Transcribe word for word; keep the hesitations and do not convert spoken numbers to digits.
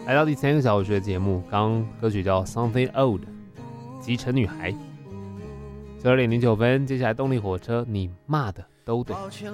来到第三个小时的节目，刚刚歌曲叫 Something Old 集成女孩。十二点零九分，接下来动力火车，你骂的都对。